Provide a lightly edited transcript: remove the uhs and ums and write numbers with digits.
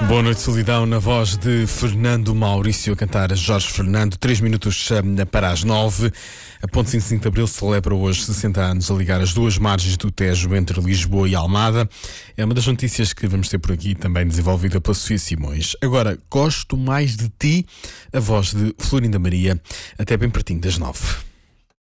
Boa noite, solidão, na voz de Fernando Maurício a cantar Jorge Fernando. 3 minutos para as 9. A Ponte 25 de Abril celebra hoje 60 anos a ligar as duas margens do Tejo entre Lisboa e Almada. É uma das notícias que vamos ter por aqui, também desenvolvida pela Sofia Simões. Agora, Gosto Mais de Ti, a voz de Florinda Maria, até bem pertinho das 9.